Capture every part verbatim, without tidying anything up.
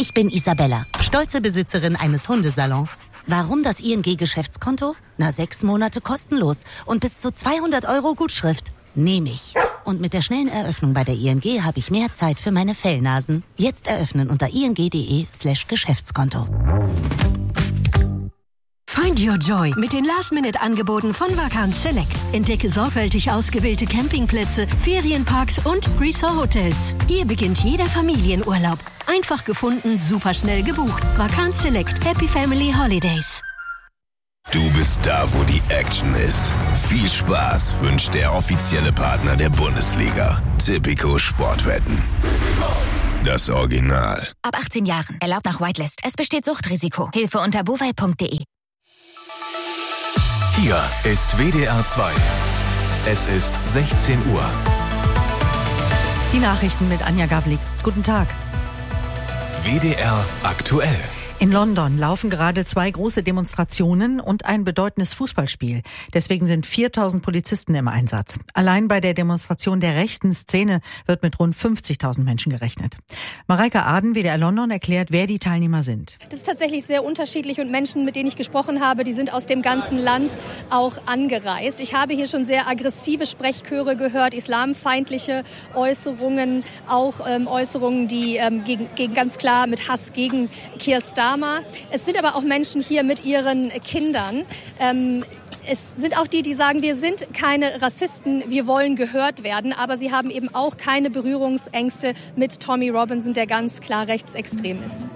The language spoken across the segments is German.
Ich bin Isabella, stolze Besitzerin eines Hundesalons. Warum das I N G-Geschäftskonto? Na, sechs Monate kostenlos und bis zu zweihundert Euro Gutschrift. Nehme ich. Und mit der schnellen Eröffnung bei der I N G habe ich mehr Zeit für meine Fellnasen. Jetzt eröffnen unter ing.de slash Geschäftskonto. Find your joy mit den Last-Minute-Angeboten von Vacanz Select. Entdecke sorgfältig ausgewählte Campingplätze, Ferienparks und Resort-Hotels. Hier beginnt jeder Familienurlaub. Einfach gefunden, superschnell gebucht. Vacanz Select. Happy Family Holidays. Du bist da, wo die Action ist. Viel Spaß wünscht der offizielle Partner der Bundesliga. Tipico Sportwetten. Das Original. Ab achtzehn Jahren. Erlaubt nach Whitelist. Es besteht Suchtrisiko. Hilfe unter bovai punkt de. Hier ist W D R zwei. Es ist sechzehn Uhr. Die Nachrichten mit Anja Gavlik. Guten Tag. W D R aktuell. In London laufen gerade zwei große Demonstrationen und ein bedeutendes Fußballspiel. Deswegen sind viertausend Polizisten im Einsatz. Allein bei der Demonstration der rechten Szene wird mit rund fünfzigtausend Menschen gerechnet. Mareike Aden, W D R London, erklärt, wer die Teilnehmer sind. Das ist tatsächlich sehr unterschiedlich und Menschen, mit denen ich gesprochen habe, die sind aus dem ganzen Land auch angereist. Ich habe hier schon sehr aggressive Sprechchöre gehört, islamfeindliche Äußerungen, auch ähm, Äußerungen, die ähm, gegen, gegen ganz klar mit Hass gegen Keir Starmer. Es sind aber auch Menschen hier mit ihren Kindern. Ähm, es sind auch die, die sagen, wir sind keine Rassisten, wir wollen gehört werden. Aber sie haben eben auch keine Berührungsängste mit Tommy Robinson, der ganz klar rechtsextrem ist.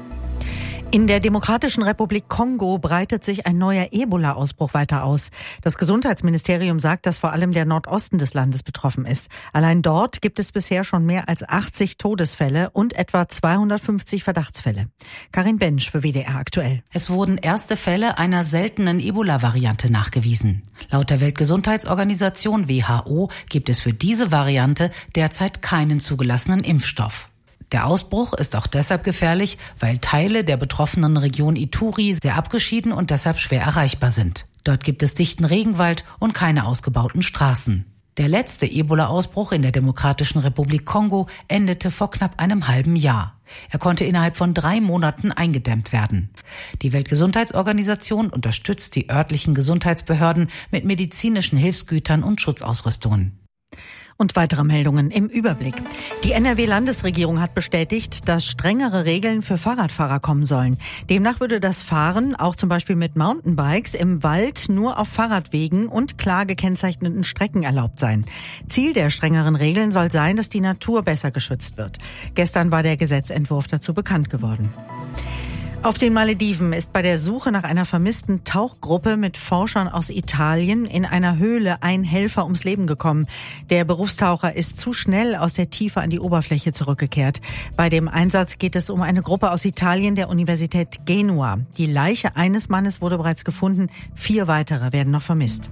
In der Demokratischen Republik Kongo breitet sich ein neuer Ebola-Ausbruch weiter aus. Das Gesundheitsministerium sagt, dass vor allem der Nordosten des Landes betroffen ist. Allein dort gibt es bisher schon mehr als achtzig Todesfälle und etwa zweihundertfünfzig Verdachtsfälle. Karin Bensch für W D R aktuell. Es wurden erste Fälle einer seltenen Ebola-Variante nachgewiesen. Laut der Weltgesundheitsorganisation W H O gibt es für diese Variante derzeit keinen zugelassenen Impfstoff. Der Ausbruch ist auch deshalb gefährlich, weil Teile der betroffenen Region Ituri sehr abgeschieden und deshalb schwer erreichbar sind. Dort gibt es dichten Regenwald und keine ausgebauten Straßen. Der letzte Ebola-Ausbruch in der Demokratischen Republik Kongo endete vor knapp einem halben Jahr. Er konnte innerhalb von drei Monaten eingedämmt werden. Die Weltgesundheitsorganisation unterstützt die örtlichen Gesundheitsbehörden mit medizinischen Hilfsgütern und Schutzausrüstungen. Und weitere Meldungen im Überblick. Die N R W-Landesregierung hat bestätigt, dass strengere Regeln für Fahrradfahrer kommen sollen. Demnach würde das Fahren, auch zum Beispiel mit Mountainbikes, im Wald nur auf Fahrradwegen und klar gekennzeichneten Strecken erlaubt sein. Ziel der strengeren Regeln soll sein, dass die Natur besser geschützt wird. Gestern war der Gesetzentwurf dazu bekannt geworden. Auf den Malediven ist bei der Suche nach einer vermissten Tauchgruppe mit Forschern aus Italien in einer Höhle ein Helfer ums Leben gekommen. Der Berufstaucher ist zu schnell aus der Tiefe an die Oberfläche zurückgekehrt. Bei dem Einsatz geht es um eine Gruppe aus Italien der Universität Genua. Die Leiche eines Mannes wurde bereits gefunden, vier weitere werden noch vermisst.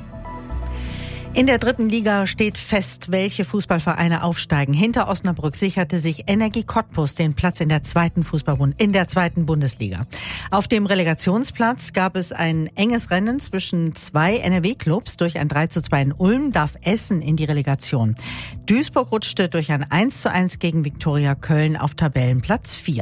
In der dritten Liga steht fest, welche Fußballvereine aufsteigen. Hinter Osnabrück sicherte sich Energie Cottbus den Platz in der zweiten Fußballbund, in der zweiten Bundesliga. Auf dem Relegationsplatz gab es ein enges Rennen zwischen zwei N R W-Clubs. Durch ein drei zu zwei in Ulm darf Essen in die Relegation. Duisburg rutschte durch ein eins zu eins gegen Viktoria Köln auf Tabellenplatz vier.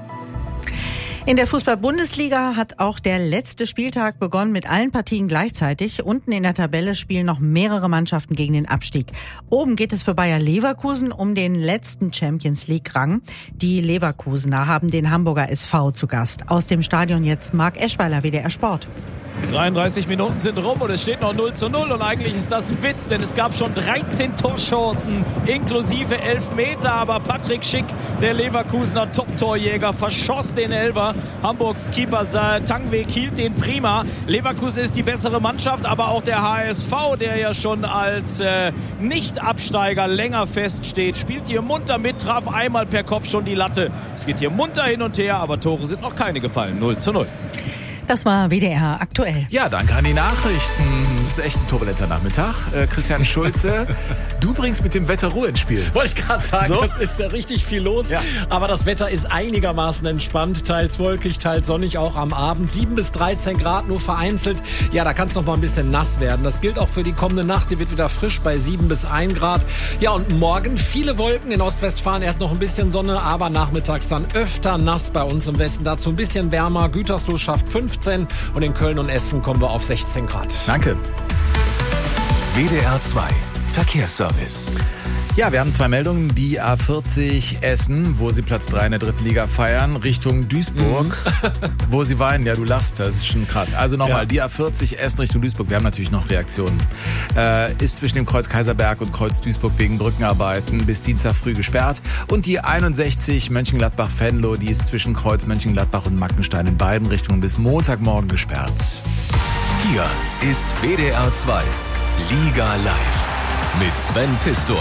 In der Fußball-Bundesliga hat auch der letzte Spieltag begonnen mit allen Partien gleichzeitig. Unten in der Tabelle spielen noch mehrere Mannschaften gegen den Abstieg. Oben geht es für Bayer Leverkusen um den letzten Champions-League-Rang. Die Leverkusener haben den Hamburger S V zu Gast. Aus dem Stadion jetzt Marc Eschweiler, W D R Sport. dreiunddreißig Minuten sind rum und es steht noch null zu null und eigentlich ist das ein Witz, denn es gab schon dreizehn Torchancen inklusive Elfmeter, aber Patrick Schick, der Leverkusener Top-Torjäger, verschoss den Elfer. Hamburgs Keeper Tangweg hielt den prima. Leverkusen ist die bessere Mannschaft, aber auch der H S V, der ja schon als äh, Nicht-Absteiger länger feststeht, spielt hier munter mit, traf einmal per Kopf schon die Latte. Es geht hier munter hin und her, aber Tore sind noch keine gefallen. null zu null. Das war W D R aktuell. Ja, danke an die Nachrichten ist echt ein turbulenter Nachmittag. Äh, Christian Schulze, du bringst mit dem Wetter Ruhe ins Spiel. Wollte ich gerade sagen, so? Es ist ja richtig viel los. Ja. Aber das Wetter ist einigermaßen entspannt. Teils wolkig, teils sonnig auch am Abend. sieben bis dreizehn Grad nur vereinzelt. Ja, da kann es noch mal ein bisschen nass werden. Das gilt auch für die kommende Nacht. Die wird wieder frisch bei sieben bis ein Grad. Ja, und morgen viele Wolken. In Ostwestfalen erst noch ein bisschen Sonne, aber nachmittags dann öfter nass bei uns im Westen. Dazu ein bisschen wärmer. Gütersloh schafft fünfzehn und in Köln und Essen kommen wir auf sechzehn Grad. Danke. W D R zwei Verkehrsservice. Ja, wir haben zwei Meldungen. Die A vierzig Essen, wo sie Platz drei in der dritten Liga feiern, Richtung Duisburg, mhm. wo sie weinen. Ja, du lachst, das ist schon krass. Also nochmal, ja. Die A vierzig Essen Richtung Duisburg, wir haben natürlich noch Reaktionen. Äh, ist zwischen dem Kreuz Kaiserberg und Kreuz Duisburg wegen Brückenarbeiten bis Dienstag früh gesperrt. Und die einundsechzig Mönchengladbach-Venlo, die ist zwischen Kreuz Mönchengladbach und Mackenstein in beiden Richtungen bis Montagmorgen gesperrt. Hier ist W D R zwei Liga Live mit Sven Pistor.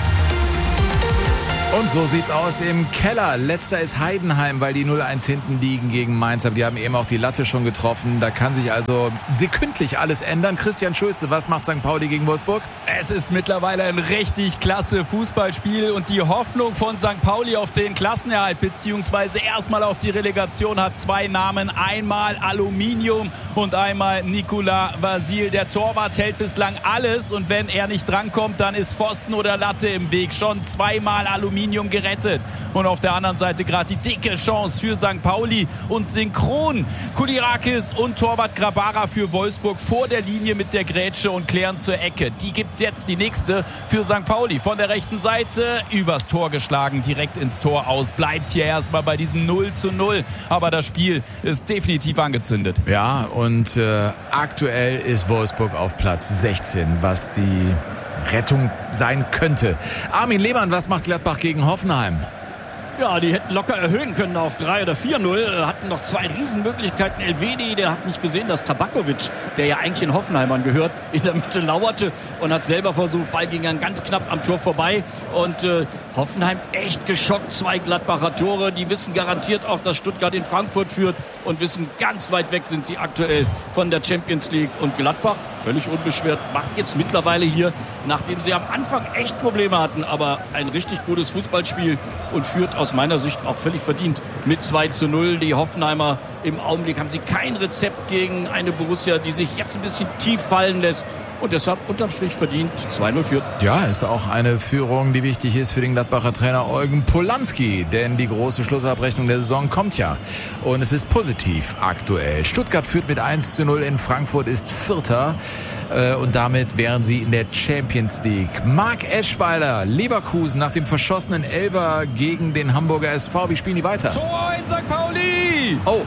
Und so sieht's aus im Keller. Letzter ist Heidenheim, weil die null eins hinten liegen gegen Mainz. Aber die haben eben auch die Latte schon getroffen. Da kann sich also sekündlich alles ändern. Christian Schulze, was macht Sankt Pauli gegen Wolfsburg? Es ist mittlerweile ein richtig klasse Fußballspiel. Und die Hoffnung von Sankt Pauli auf den Klassenerhalt beziehungsweise erstmal auf die Relegation hat zwei Namen. Einmal Aluminium und einmal Nicolas Vasil. Der Torwart hält bislang alles. Und wenn er nicht drankommt, dann ist Pfosten oder Latte im Weg. Schon zweimal Aluminium gerettet. Und auf der anderen Seite gerade die dicke Chance für Sankt Pauli und synchron Kulirakis und Torwart Grabara für Wolfsburg vor der Linie mit der Grätsche und klären zur Ecke. Die gibt's jetzt, die nächste für Sankt Pauli. Von der rechten Seite übers Tor geschlagen, direkt ins Tor aus. Bleibt hier erstmal bei diesem null zu null. Aber das Spiel ist definitiv angezündet. Ja, und äh, aktuell ist Wolfsburg auf Platz sechzehn, was die Rettung sein könnte. Armin Lehmann, was macht Gladbach gegen Hoffenheim? Ja, die hätten locker erhöhen können auf drei oder vier null. Hatten noch zwei Riesenmöglichkeiten. Elvedi, der hat nicht gesehen, dass Tabakovic, der ja eigentlich in Hoffenheimern gehört, in der Mitte lauerte und hat selber versucht. Ball ging dann ganz knapp am Tor vorbei. Und äh, Hoffenheim echt geschockt. Zwei Gladbacher Tore. Die wissen garantiert auch, dass Stuttgart in Frankfurt führt und wissen, ganz weit weg sind sie aktuell von der Champions League. Und Gladbach, völlig unbeschwert, macht jetzt mittlerweile hier, nachdem sie am Anfang echt Probleme hatten, aber ein richtig gutes Fußballspiel und führt aus meiner Sicht auch völlig verdient mit zwei zu null. Die Hoffenheimer im Augenblick haben sie kein Rezept gegen eine Borussia, die sich jetzt ein bisschen tief fallen lässt. Und deshalb unterm Strich verdient zwei null führt. Ja, ist auch eine Führung, die wichtig ist für den Gladbacher Trainer Eugen Polanski. Denn die große Schlussabrechnung der Saison kommt ja. Und es ist positiv aktuell. Stuttgart führt mit eins zu null in Frankfurt, ist Vierter. Und damit wären sie in der Champions League. Marc Eschweiler, Leverkusen nach dem verschossenen Elfer gegen den Hamburger S V. Wie spielen die weiter? Tor in Sankt Pauli! Oh!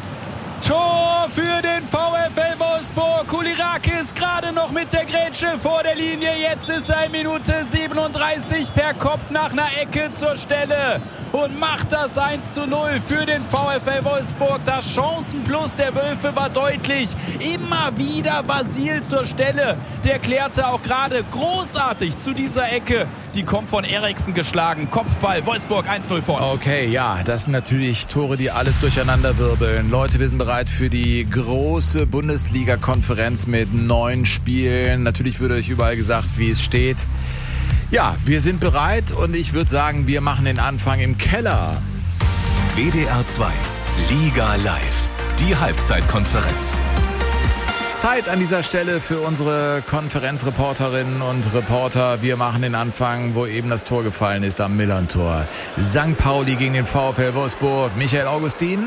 Tor für den VfL Wolfsburg. Kulirakis gerade noch mit der Grätsche vor der Linie. Jetzt ist er in Minute siebenunddreißig per Kopf nach einer Ecke zur Stelle und macht das eins zu null für den VfL Wolfsburg. Das Chancenplus der Wölfe war deutlich. Immer wieder Vasil zur Stelle. Der klärte auch gerade großartig zu dieser Ecke. Die kommt von Eriksen geschlagen. Kopfball, Wolfsburg eins null vorne. Okay, ja, das sind natürlich Tore, die alles durcheinander wirbeln. Leute, wir sind bereit für die große Bundesliga-Konferenz mit neun Spielen. Natürlich wird euch überall gesagt, wie es steht. Ja, wir sind bereit und ich würde sagen, wir machen den Anfang im Keller. W D R zwei Liga Live, die Halbzeitkonferenz. Zeit an dieser Stelle für unsere Konferenzreporterinnen und Reporter. Wir machen den Anfang, wo eben das Tor gefallen ist, am Millern-Tor. Sankt Pauli gegen den VfL Wolfsburg. Michael Augustin.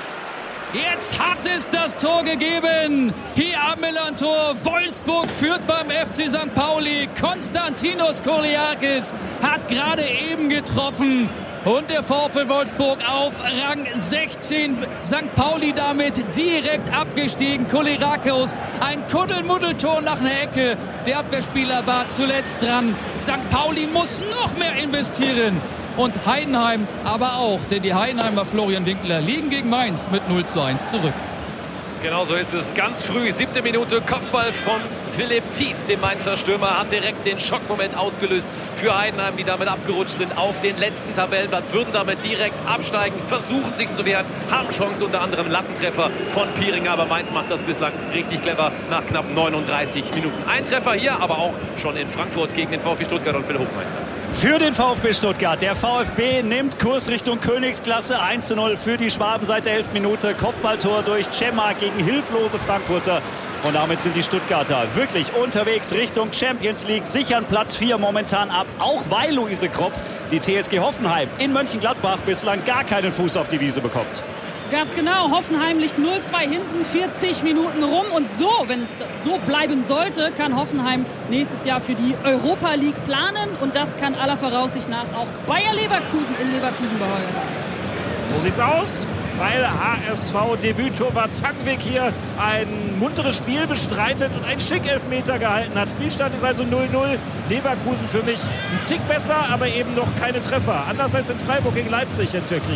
Jetzt hat es das Tor gegeben. Hier am Millern-Tor. Wolfsburg führt beim F C Sankt Pauli. Konstantinos Kulirakis hat gerade eben getroffen. Und der VfL Wolfsburg auf Rang sechzehn. Sankt Pauli damit direkt abgestiegen. Kulirakis, ein Kuddelmuddeltor nach einer Ecke. Der Abwehrspieler war zuletzt dran. Sankt Pauli muss noch mehr investieren. Und Heidenheim aber auch, denn die Heidenheimer Florian Winkler liegen gegen Mainz mit null zu eins zurück. Genau so ist es. Ganz früh, siebte Minute, Kopfball von Philipp Tietz, dem Mainzer Stürmer, hat direkt den Schockmoment ausgelöst für Heidenheim, die damit abgerutscht sind auf den letzten Tabellenplatz, würden damit direkt absteigen, versuchen sich zu wehren, haben Chance, unter anderem Lattentreffer von Piering, aber Mainz macht das bislang richtig clever nach knapp neununddreißig Minuten. Ein Treffer hier, aber auch schon in Frankfurt gegen den VfB Stuttgart und Phil Hofmeister. Für den VfB Stuttgart. Der VfB nimmt Kurs Richtung Königsklasse. eins zu null für die Schwaben seit der elften Minute. Kopfballtor durch Czemak gegen hilflose Frankfurter. Und damit sind die Stuttgarter wirklich unterwegs Richtung Champions League. Sichern Platz vier momentan ab. Auch weil Luise Kropf die T S G Hoffenheim in Mönchengladbach bislang gar keinen Fuß auf die Wiese bekommt. Ganz genau, Hoffenheim liegt null zwei hinten, vierzig Minuten rum. Und so, wenn es so bleiben sollte, kann Hoffenheim nächstes Jahr für die Europa League planen. Und das kann aller Voraussicht nach auch Bayer Leverkusen in Leverkusen beheuern. So sieht's aus, weil H S V-Debüttorwart Tangvik hier ein munteres Spiel bestreitet und einen Schick-Elfmeter gehalten hat. Spielstand ist also null null. Leverkusen für mich ein Tick besser, aber eben noch keine Treffer. Anders als in Freiburg gegen Leipzig jetzt für Krieg.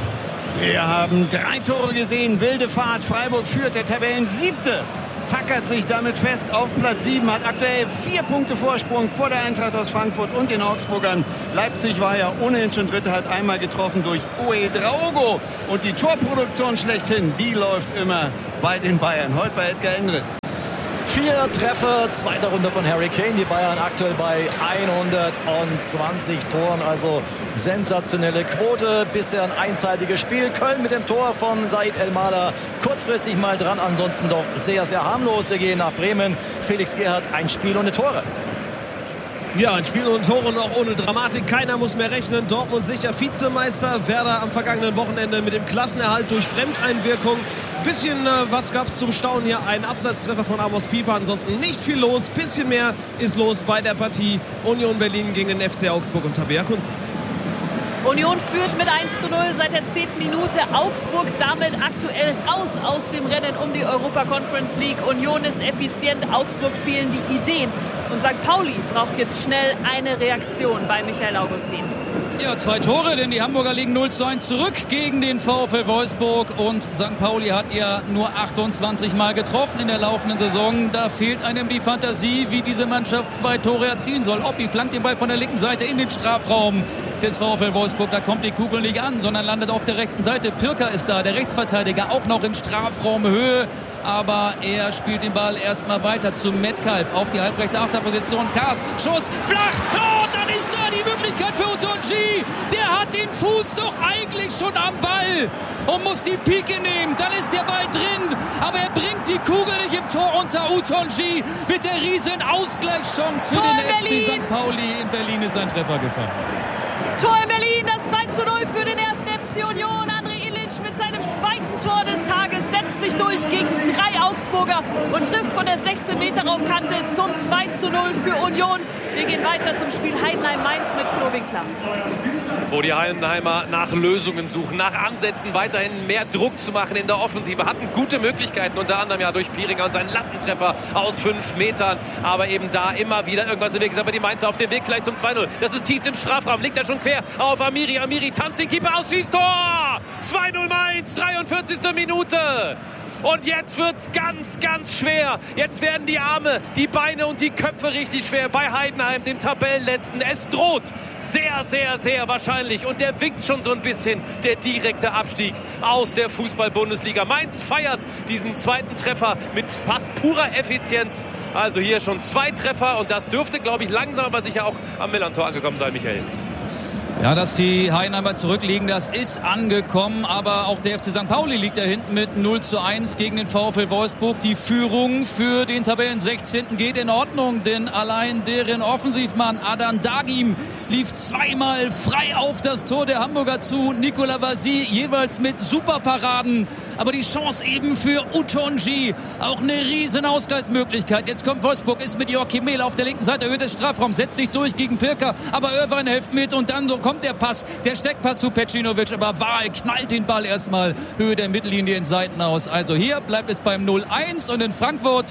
Wir haben drei Tore gesehen, wilde Fahrt. Freiburg führt, der Tabellensiebte. Tackert sich damit fest auf Platz sieben, hat aktuell vier Punkte Vorsprung vor der Eintracht aus Frankfurt und den Augsburgern. Leipzig war ja ohnehin schon Dritter, hat einmal getroffen durch Ouedraogo. Und die Torproduktion schlechthin, die läuft immer bei den Bayern. Heute bei Edgar Endres. Vier Treffer, zweite Runde von Harry Kane. Die Bayern aktuell bei hundertzwanzig Toren. Also sensationelle Quote. Bisher ein einseitiges Spiel. Köln mit dem Tor von Said Elmalah kurzfristig mal dran. Ansonsten doch sehr, sehr harmlos. Wir gehen nach Bremen. Felix Gerhardt, ein Spiel ohne Tore. Ja, ein Spiel ohne Tore und auch ohne Dramatik. Keiner muss mehr rechnen. Dortmund sicher Vizemeister. Werder am vergangenen Wochenende mit dem Klassenerhalt durch Fremdeinwirkung. Bisschen äh, was gab es zum Staunen hier. Ein Abseitstreffer von Amos Pieper. Ansonsten nicht viel los. Bisschen mehr ist los bei der Partie Union Berlin gegen den F C Augsburg und Tabea Kunze. Union führt mit eins zu null seit der zehnten Minute. Augsburg damit aktuell raus aus dem Rennen um die Europa Conference League. Union ist effizient, Augsburg fehlen die Ideen. Und Sankt Pauli braucht jetzt schnell eine Reaktion bei Michael Augustin. Ja, zwei Tore, denn die Hamburger liegen null zu eins zurück gegen den VfL Wolfsburg. Und Sankt Pauli hat ja nur achtundzwanzig Mal getroffen in der laufenden Saison. Da fehlt einem die Fantasie, wie diese Mannschaft zwei Tore erzielen soll. Oppi flankt den Ball von der linken Seite in den Strafraum des VfL Wolfsburg. Da kommt die Kugel nicht an, sondern landet auf der rechten Seite. Pirker ist da, der Rechtsverteidiger, auch noch in Strafraumhöhe. Aber er spielt den Ball erstmal weiter zu Metcalf auf die halbrechte Achterposition. Kars, Schuss, flach. Oh, dann ist da die Möglichkeit für Utonji. Der hat den Fuß doch eigentlich schon am Ball und muss die Pike nehmen. Dann ist der Ball drin, aber er bringt die Kugel nicht im Tor unter. Utonji mit der riesen Ausgleichschance für Tor den F C Berlin. Sankt Pauli. In Berlin ist ein Treffer gefallen. Tor in Berlin, das zwei zu null für den ersten F C Union. André Illich mit seinem zweiten Tor des Tages setzt sich durch gegen drei Augsburger und trifft von der sechzehn Meter Raumkante zum zwei zu null für Union. Wir gehen weiter zum Spiel Heidenheim-Mainz mit Flo Winkler. Wo die Heidenheimer nach Lösungen suchen, nach Ansätzen weiterhin mehr Druck zu machen in der Offensive. Hatten gute Möglichkeiten, unter anderem ja durch Pieringer und seinen Lattentreffer aus fünf Metern. Aber eben da immer wieder irgendwas im Weg ist. Aber die Mainzer auf dem Weg vielleicht zum zwei null. Das ist Tietz im Strafraum, liegt er schon quer auf Amiri. Amiri tanzt den Keeper aus, schießt Tor! zwei null Mainz, dreiundvierzigste Minute. Und jetzt wird's ganz, ganz schwer. Jetzt werden die Arme, die Beine und die Köpfe richtig schwer bei Heidenheim, dem Tabellenletzten. Es droht sehr, sehr, sehr wahrscheinlich. Und der winkt schon so ein bisschen, der direkte Abstieg aus der Fußball-Bundesliga. Mainz feiert diesen zweiten Treffer mit fast purer Effizienz. Also hier schon zwei Treffer. Und das dürfte, glaube ich, langsam aber sicher auch am Millern-Tor angekommen sein, Michael. Ja, dass die Heidenheimer zurückliegen, das ist angekommen. Aber auch der F C Sankt Pauli liegt da hinten mit null zu eins gegen den VfL Wolfsburg. Die Führung für den Tabellen sechzehnten geht in Ordnung, denn allein deren Offensivmann Adan Dagim lief zweimal frei auf das Tor der Hamburger zu. Nicolas Vasy jeweils mit Superparaden. Aber die Chance eben für Utonji. Auch eine riesen Ausgleichsmöglichkeit. Jetzt kommt Wolfsburg, ist mit Joachim Mehl auf der linken Seite, erhöht des Strafraums, setzt sich durch gegen Pirker. Aber Irvine hilft mit und dann so kommt der Pass, der Steckpass zu Pecinovic. Aber Wahl knallt den Ball erstmal Höhe der Mittellinie in Seiten aus. Also hier bleibt es beim null eins und in Frankfurt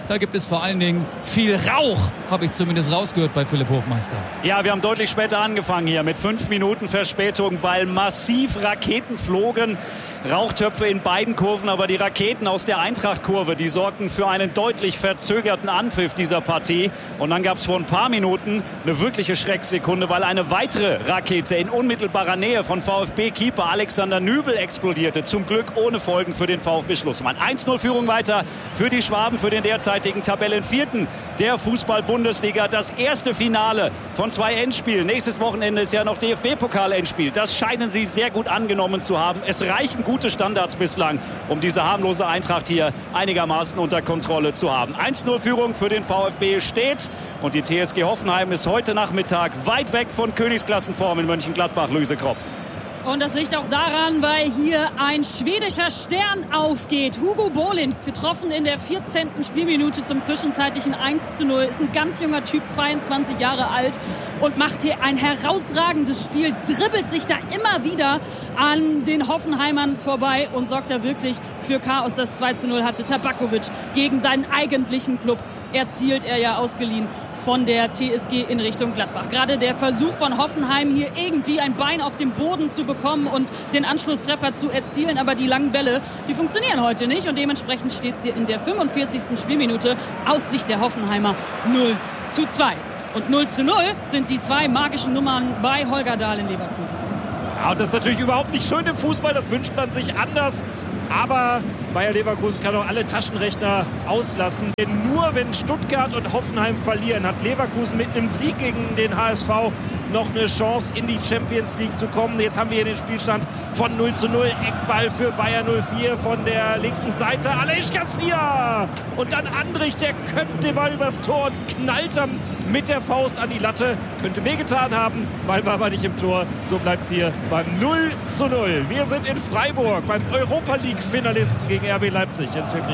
Da gibt es vor allen Dingen viel Rauch, habe ich zumindest rausgehört bei Philipp Hofmeister. Ja, wir haben deutlich später angefangen hier mit fünf Minuten Verspätung, weil massiv Raketen flogen. Rauchtöpfe in beiden Kurven, aber die Raketen aus der Eintracht-Kurve, die sorgten für einen deutlich verzögerten Anpfiff dieser Partie. Und dann gab es vor ein paar Minuten eine wirkliche Schrecksekunde, weil eine weitere Rakete in unmittelbarer Nähe von VfB-Keeper Alexander Nübel explodierte. Zum Glück ohne Folgen für den VfB Schlussmann. eins null Führung weiter für die Schwaben, für den derzeitigen Tabellenvierten der Fußball-Bundesliga. Das erste Finale von zwei Endspielen. Nächstes Wochenende ist ja noch D F B-Pokal-Endspiel. Das scheinen sie sehr gut angenommen zu haben. Es reichen gute Standards bislang, um diese harmlose Eintracht hier einigermaßen unter Kontrolle zu haben. eins null Führung für den VfB steht und die T S G Hoffenheim ist heute Nachmittag weit weg von Königsklassenform in Mönchengladbach. Luise Kropp. Und das liegt auch daran, weil hier ein schwedischer Stern aufgeht. Hugo Bolin, getroffen in der vierzehnten Spielminute zum zwischenzeitlichen eins zu null. Ist ein ganz junger Typ, zweiundzwanzig Jahre alt und macht hier ein herausragendes Spiel. Dribbelt sich da immer wieder an den Hoffenheimern vorbei und sorgt da wirklich für Chaos. Das zwei zu null hatte Tabakovic gegen seinen eigentlichen Club erzielt, er ja ausgeliehen von der T S G in Richtung Gladbach. Gerade der Versuch von Hoffenheim, hier irgendwie ein Bein auf dem Boden zu bekommen und den Anschlusstreffer zu erzielen, aber die langen Bälle, die funktionieren heute nicht und dementsprechend steht es hier in der fünfundvierzigsten Spielminute aus Sicht der Hoffenheimer null zu zwei. Und null zu null sind die zwei magischen Nummern bei Holger Dahl in Leverkusen. Ja, und das ist natürlich überhaupt nicht schön im Fußball, das wünscht man sich anders. Aber Bayer Leverkusen kann auch alle Taschenrechner auslassen. Denn nur wenn Stuttgart und Hoffenheim verlieren, hat Leverkusen mit einem Sieg gegen den H S V noch eine Chance, in die Champions League zu kommen. Jetzt haben wir hier den Spielstand von null zu null. Eckball für Bayer null vier von der linken Seite. Aleix Garcia! Und dann Andrich, der köpft den Ball übers Tor und knallt dann mit der Faust an die Latte. Könnte wehgetan haben, weil war aber nicht im Tor. So bleibt es hier beim null zu null. Wir sind in Freiburg beim Europa League-Finalisten gegen R B Leipzig. Jens Füllkrug.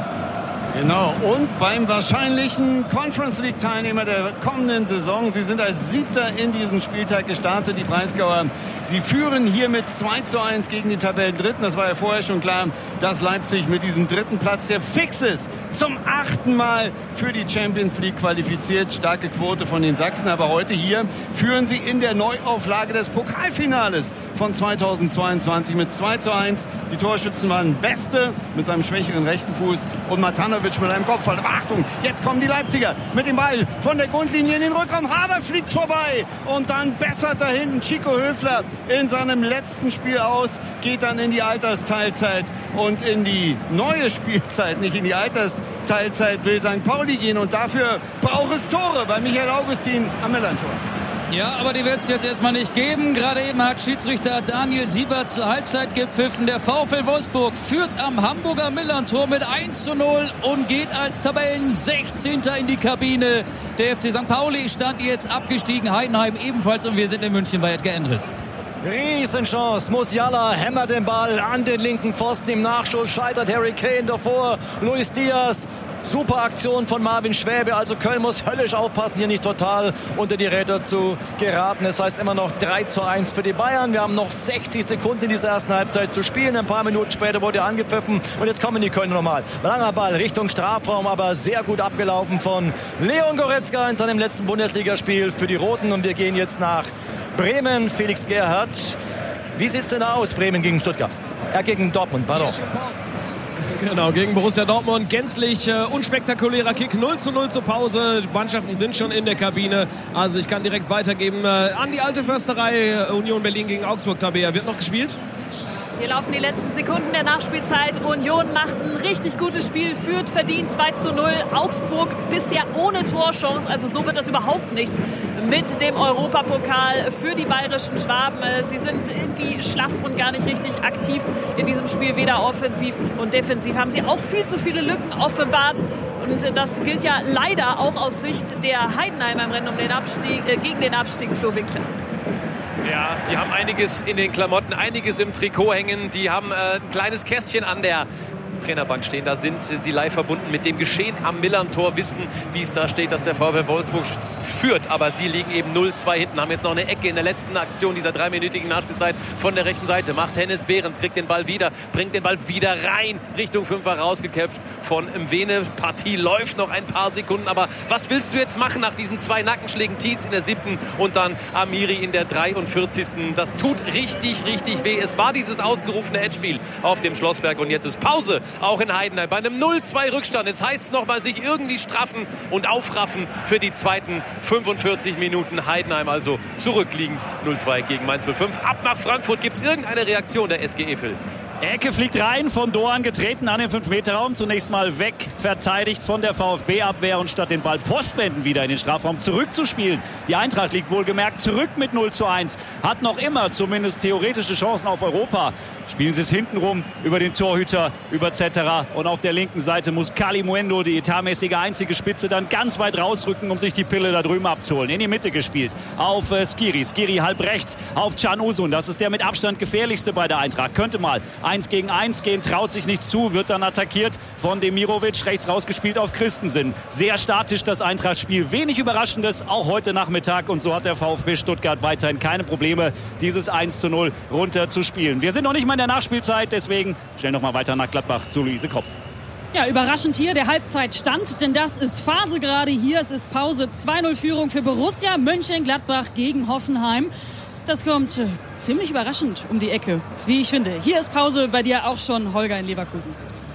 Genau, und beim wahrscheinlichen Conference League Teilnehmer der kommenden Saison. Sie sind als Siebter in diesen Spieltag gestartet, die Breisgauer. Sie führen hier mit zwei zu eins gegen die Tabellendritten. Das war ja vorher schon klar, dass Leipzig mit diesem dritten Platz, der fix ist, zum achten Mal für die Champions League qualifiziert. Starke Quote von den Sachsen, aber heute hier führen sie in der Neuauflage des Pokalfinales von zweitausendzweiundzwanzig mit zwei zu eins. Die Torschützen waren Beste mit seinem schwächeren rechten Fuß und Matanovic mit einem Kopfball. Aber Achtung, jetzt kommen die Leipziger mit dem Ball von der Grundlinie in den Rückraum. Hader fliegt vorbei und dann bessert da hinten Chico Höfler in seinem letzten Spiel aus, geht dann in die Altersteilzeit und in die neue Spielzeit, nicht in die Altersteilzeit, will Sankt Pauli gehen und dafür braucht es Tore bei Michael Augustin am Millantor. Ja, aber die wird es jetzt erstmal nicht geben. Gerade eben hat Schiedsrichter Daniel Siebert zur Halbzeit gepfiffen. Der VfL Wolfsburg führt am Hamburger Millerntor mit eins zu null und geht als Tabellensechzehnter in die Kabine. Der F C Sankt Pauli stand jetzt abgestiegen, Heidenheim ebenfalls und wir sind in München bei Edgar Endres. Riesenchance. Musiala hämmert den Ball an den linken Pfosten. Im Nachschuss scheitert Harry Kane davor. Luis Diaz. Super Aktion von Marvin Schwäbe. Also Köln muss höllisch aufpassen, hier nicht total unter die Räder zu geraten. Es heißt immer noch drei zu eins für die Bayern. Wir haben noch sechzig Sekunden in dieser ersten Halbzeit zu spielen. Ein paar Minuten später wurde angepfiffen. Und jetzt kommen die Kölner nochmal. Langer Ball Richtung Strafraum, aber sehr gut abgelaufen von Leon Goretzka in seinem letzten Bundesligaspiel für die Roten. Und wir gehen jetzt nach Bremen. Felix Gerhardt. Wie sieht es denn aus, Bremen gegen Stuttgart? Äh, gegen Dortmund, pardon. Genau, gegen Borussia Dortmund. Gänzlich äh, unspektakulärer Kick. null zu null zur Pause. Die Mannschaften sind schon in der Kabine. Also ich kann direkt weitergeben äh, an die alte Försterei. Union Berlin gegen Augsburg. Tabea, wird noch gespielt? Hier laufen die letzten Sekunden der Nachspielzeit. Union macht ein richtig gutes Spiel, führt verdient zwei zu null. Augsburg bisher ohne Torchance, also so wird das überhaupt nichts mit dem Europapokal für die bayerischen Schwaben. Sie sind irgendwie schlaff und gar nicht richtig aktiv in diesem Spiel, weder offensiv und defensiv. Haben sie auch viel zu viele Lücken offenbart. Und das gilt ja leider auch aus Sicht der Heidenheimer im Rennen um den Abstieg, äh, gegen den Abstieg, Flo Winkler. Ja, die haben einiges in den Klamotten, einiges im Trikot hängen. Die haben äh, ein kleines Kästchen an der Trainerbank stehen. Da sind sie live verbunden mit dem Geschehen am Millerntor, wissen, wie es da steht, dass der VfL Wolfsburg führt. Aber sie liegen eben null zwei hinten, haben jetzt noch eine Ecke in der letzten Aktion dieser dreiminütigen Nachspielzeit von der rechten Seite. Macht Hennes Behrens, kriegt den Ball wieder, bringt den Ball wieder rein. Richtung Fünfer rausgeköpft von Mwene. Partie läuft noch ein paar Sekunden. Aber was willst du jetzt machen nach diesen zwei Nackenschlägen? Tietz in der siebten und dann Amiri in der dreiundvierzigsten Das tut richtig, richtig weh. Es war dieses ausgerufene Endspiel auf dem Schlossberg und jetzt ist Pause, auch in Heidenheim. Bei einem null zwei Rückstand. Es heißt nochmal sich irgendwie straffen und aufraffen für die zweiten fünfundvierzig Minuten. Heidenheim also zurückliegend null zwei gegen Mainz null fünf. Ab nach Frankfurt. Gibt es irgendeine Reaktion der S G E, Phil? Ecke fliegt rein, von Doan getreten an den fünf Meter Raum. Zunächst mal weg, verteidigt von der VfB-Abwehr und statt den Ball postwenden wieder in den Strafraum zurückzuspielen. Die Eintracht liegt wohlgemerkt zurück mit null zu eins. Hat noch immer zumindest theoretische Chancen auf Europa. Spielen sie es hintenrum über den Torhüter, über Cetera. Und auf der linken Seite muss Kalimuendo, die etatmäßige einzige Spitze, dann ganz weit rausrücken, um sich die Pille da drüben abzuholen. In die Mitte gespielt auf äh, Skiri. Skiri halb rechts auf Can Uzun. Das ist der mit Abstand gefährlichste bei der Eintracht. Könnte mal eins gegen eins gehen, traut sich nichts zu, wird dann attackiert von Demirovic, rechts rausgespielt auf Christensen. Sehr statisch das Eintracht-Spiel, wenig Überraschendes, auch heute Nachmittag und so hat der VfB Stuttgart weiterhin keine Probleme, dieses eins zu null runter zu spielen. Wir sind noch nicht mal in der Nachspielzeit, deswegen schnell noch mal weiter nach Gladbach zu Luise Kopf. Ja, überraschend hier der Halbzeitstand, denn das ist Phase gerade hier. Es ist Pause, zwei null Führung für Borussia Mönchengladbach gegen Hoffenheim. Das kommt äh, ziemlich überraschend um die Ecke, wie ich finde. Hier ist Pause, bei dir auch schon, Holger in Leverkusen.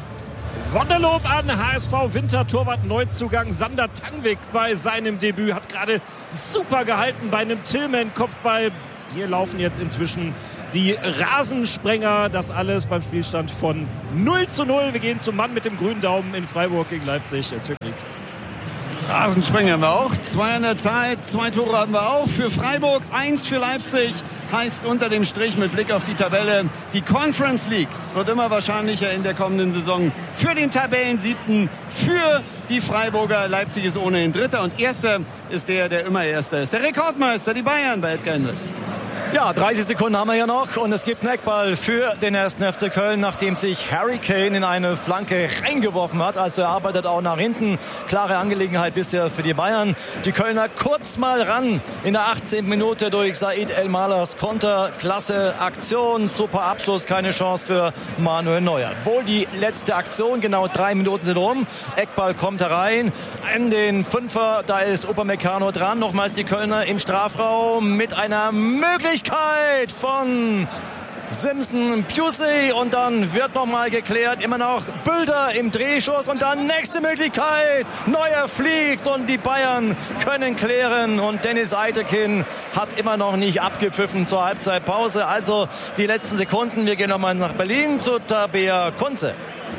Sonderlob an H S V-Wintertorwart-Neuzugang Sander Tangvik bei seinem Debüt. Hat gerade super gehalten bei einem Tillman-Kopfball. Hier laufen jetzt inzwischen die Rasensprenger. Das alles beim Spielstand von null zu null. Wir gehen zum Mann mit dem grünen Daumen in Freiburg gegen Leipzig. Rasensprenger haben wir auch. Zwei an der Zeit. Zwei Tore haben wir auch für Freiburg. Eins für Leipzig. Heißt unter dem Strich mit Blick auf die Tabelle, die Conference League wird immer wahrscheinlicher in der kommenden Saison für den Tabellensiebten, für die Freiburger. Leipzig ist ohnehin Dritter und Erster ist der, der immer Erster ist. Der Rekordmeister, die Bayern bei Edgar Invest. Ja, dreißig Sekunden haben wir ja noch und es gibt einen Eckball für den ersten F C Köln, nachdem sich Harry Kane in eine Flanke reingeworfen hat. Also er arbeitet auch nach hinten. Klare Angelegenheit bisher für die Bayern. Die Kölner kurz mal ran in der achtzehnten Minute durch Said El-Malers Konter. Klasse Aktion, super Abschluss, keine Chance für Manuel Neuer. Wohl die letzte Aktion, genau drei Minuten sind rum. Eckball kommt herein in den Fünfer, da ist Upamecano dran. Nochmals die Kölner im Strafraum mit einer Möglichkeit von Simpson Pusey und dann wird nochmal geklärt, immer noch Bülter im Drehschuss und dann nächste Möglichkeit, Neuer fliegt und die Bayern können klären und Dennis Eitekin hat immer noch nicht abgepfiffen zur Halbzeitpause, also die letzten Sekunden, wir gehen nochmal nach Berlin zu Tabea Kunze.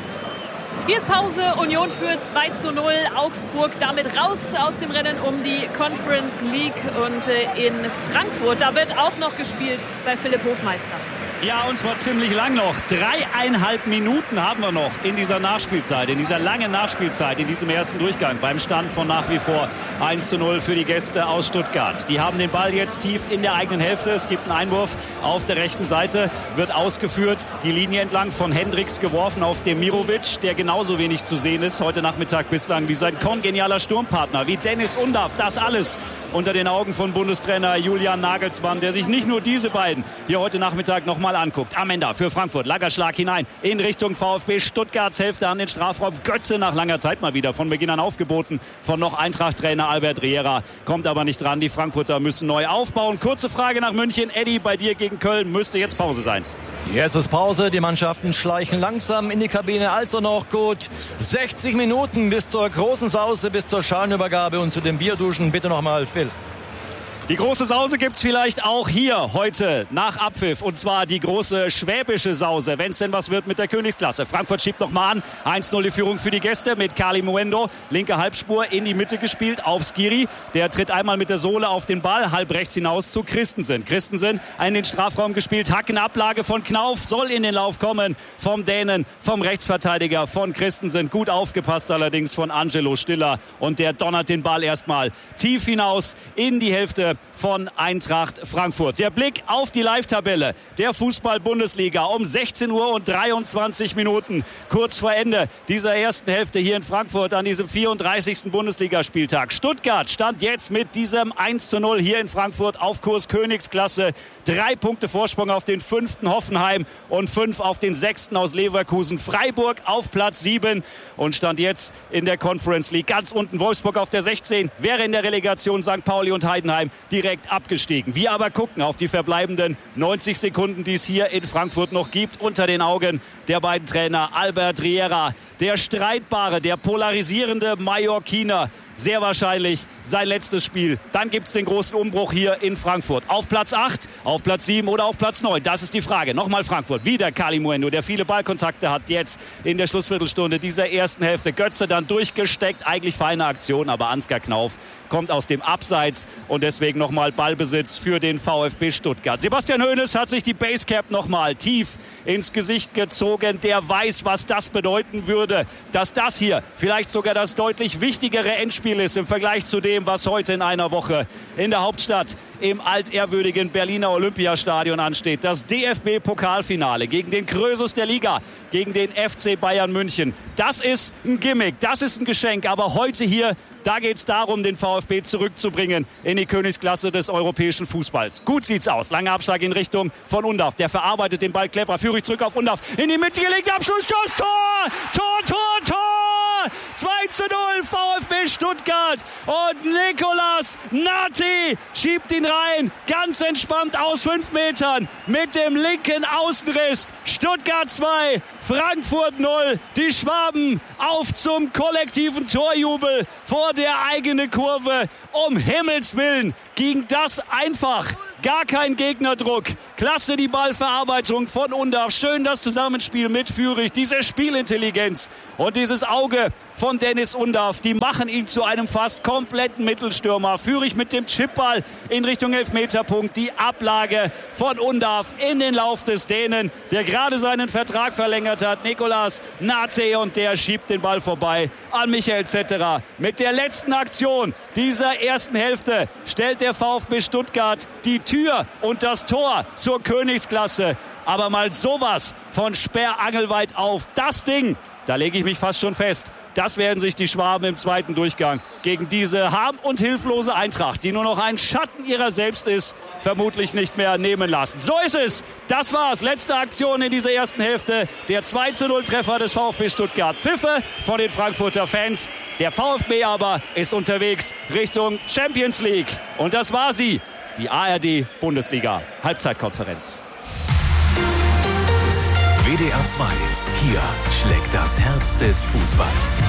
Hier ist Pause, Union führt zwei zu null, Augsburg damit raus aus dem Rennen um die Conference League und äh, in Frankfurt, da wird auch noch gespielt bei Philipp Hofmeister. Ja, und zwar ziemlich lang noch. Dreieinhalb Minuten haben wir noch in dieser Nachspielzeit, in dieser langen Nachspielzeit, in diesem ersten Durchgang. Beim Stand von nach wie vor eins zu null für die Gäste aus Stuttgart. Die haben den Ball jetzt tief in der eigenen Hälfte. Es gibt einen Einwurf auf der rechten Seite, wird ausgeführt. Die Linie entlang von Hendricks geworfen auf Demirovic, der genauso wenig zu sehen ist heute Nachmittag bislang wie sein kongenialer Sturmpartner, wie Dennis Undaff. Das alles unter den Augen von Bundestrainer Julian Nagelsmann, der sich nicht nur diese beiden hier heute Nachmittag noch mal anguckt. Amenda für Frankfurt, Lagerschlag hinein in Richtung VfB Stuttgarts Hälfte an den Strafraum. Götze nach langer Zeit mal wieder von Beginn an aufgeboten von noch Eintracht-Trainer Albert Riera, kommt aber nicht dran. Die Frankfurter müssen neu aufbauen. Kurze Frage nach München. Eddie, bei dir gegen Köln müsste jetzt Pause sein. Jetzt ist Pause. Die Mannschaften schleichen langsam in die Kabine. Also noch gut sechzig Minuten bis zur großen Sause, bis zur Schalenübergabe und zu den Bierduschen. Bitte nochmal, Phil. Die große Sause gibt's vielleicht auch hier heute nach Abpfiff. Und zwar die große schwäbische Sause, wenn es denn was wird mit der Königsklasse. Frankfurt schiebt noch mal an. eins null die Führung für die Gäste mit Kalimuendo. Linke Halbspur in die Mitte gespielt auf Skiri. Der tritt einmal mit der Sohle auf den Ball, halb rechts hinaus zu Christensen. Christensen in den Strafraum gespielt. Hackenablage von Knauf, soll in den Lauf kommen vom Dänen, vom Rechtsverteidiger von Christensen. Gut aufgepasst allerdings von Angelo Stiller. Und der donnert den Ball erstmal tief hinaus in die Hälfte Tore von Eintracht Frankfurt. Der Blick auf die Live-Tabelle der Fußball-Bundesliga um sechzehn Uhr und dreiundzwanzig Minuten. Kurz vor Ende dieser ersten Hälfte hier in Frankfurt an diesem vierunddreißigsten Bundesligaspieltag. Stuttgart stand jetzt mit diesem eins zu null hier in Frankfurt auf Kurs Königsklasse. Drei Punkte Vorsprung auf den fünften Hoffenheim und fünf auf den sechsten aus Leverkusen. Freiburg auf Platz sieben und stand jetzt in der Conference League ganz unten. Wolfsburg auf der sechzehn, wäre in der Relegation Sankt Pauli und Heidenheim direkt abgestiegen. Wir aber gucken auf die verbleibenden neunzig Sekunden, die es hier in Frankfurt noch gibt, unter den Augen der beiden Trainer. Albert Riera, der streitbare, der polarisierende Mallorquiner. Sehr wahrscheinlich sein letztes Spiel. Dann gibt es den großen Umbruch hier in Frankfurt. Auf Platz acht, auf Platz sieben oder auf Platz neun? Das ist die Frage. Nochmal Frankfurt. Wieder Kalimuendo, der viele Ballkontakte hat jetzt in der Schlussviertelstunde dieser ersten Hälfte. Götze dann durchgesteckt. Eigentlich feine Aktion, aber Ansgar Knauf kommt aus dem Abseits und deswegen nochmal Ballbesitz für den VfB Stuttgart. Sebastian Hoeneß hat sich die Basecap nochmal tief ins Gesicht gezogen. Der weiß, was das bedeuten würde, dass das hier vielleicht sogar das deutlich wichtigere Endspiel ist im Vergleich zu dem, was heute in einer Woche in der Hauptstadt im altehrwürdigen Berliner Olympiastadion ansteht. Das D F B-Pokalfinale gegen den Krösus der Liga, gegen den F C Bayern München. Das ist ein Gimmick, das ist ein Geschenk, aber heute hier, da geht es darum, den VfB zurückzubringen in die Königsklasse des europäischen Fußballs. Gut sieht's aus. Langer Abschlag in Richtung von Undav. Der verarbeitet den Ball clever. Führig zurück auf Undav. In die Mitte gelegt. Abschlussschuss. Tor! Tor, Tor, Tor! zwei zu null VfB Stuttgart. Und Nicolas Nati schiebt ihn rein. Ganz entspannt aus fünf Metern mit dem linken Außenriss. Stuttgart zwei, Frankfurt null. Die Schwaben auf zum kollektiven Torjubel vor der eigenen Kurve. Um Himmels Willen ging das einfach. Gar kein Gegnerdruck. Klasse die Ballverarbeitung von Undav. Schön das Zusammenspiel mit Führig. Diese Spielintelligenz und dieses Auge von Dennis Undav, die machen ihn zu einem fast kompletten Mittelstürmer. Führig mit dem Chipball in Richtung Elfmeterpunkt. Die Ablage von Undav in den Lauf des Dänen, der gerade seinen Vertrag verlängert hat. Nicolas Nate, und der schiebt den Ball vorbei an Michael Zetterer. Mit der letzten Aktion dieser ersten Hälfte stellt der VfB Stuttgart die Tür und das Tor zur Königsklasse. Aber mal sowas von sperrangelweit auf. Das Ding, da lege ich mich fast schon fest. Das werden sich die Schwaben im zweiten Durchgang gegen diese harm- und hilflose Eintracht, die nur noch ein Schatten ihrer selbst ist, vermutlich nicht mehr nehmen lassen. So ist es. Das war's. Letzte Aktion in dieser ersten Hälfte. Der zwei zu null Treffer des VfB Stuttgart. Pfiffe von den Frankfurter Fans. Der VfB aber ist unterwegs Richtung Champions League. Und das war sie, die A R D-Bundesliga Halbzeitkonferenz. W D R zwei. Hier schlägt das Herz des Fußballs.